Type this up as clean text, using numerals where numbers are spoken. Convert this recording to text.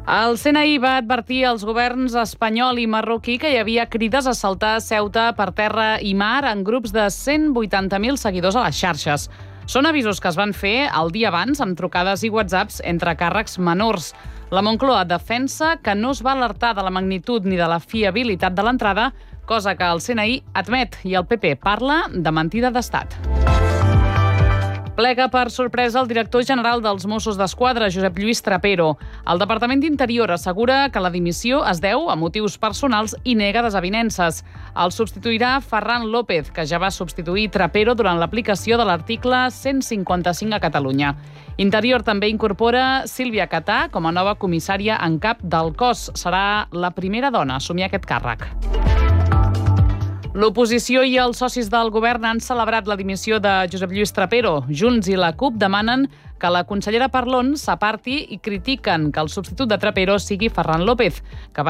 El CNI va advertir als governs espanyol i marroquí que hi havia crides a saltar Ceuta per terra i mar en grups de 180.000 seguidors a les xarxes. Són avisos que es van fer el dia abans amb trucades i whatsapps entre càrrecs menors. La Moncloa defensa que no es va alertar de la magnitud ni de la fiabilitat de l'entrada, cosa que el CNI admet, i el PP parla de mentida d'estat. Plega per sorpresa el director general dels Mossos d'Esquadra, Josep Lluís Trapero. El Departament d'Interior assegura que la dimissió es deu a motius personals i nega desavinences. El substituirà Ferran López, que ja va substituir Trapero durant l'aplicació de l'article 155 a Catalunya. Interior també incorpora Sílvia Catà com a nova comissària en cap del cos. Serà la primera dona a assumir aquest càrrec. L'oposició i els socis del govern han celebrat la dimissió de Josep Lluís Trapero. Junts i la CUP demanen que la consellera Parlon s'aparti i critiquen que el substitut de Trapero sigui Ferran López, que va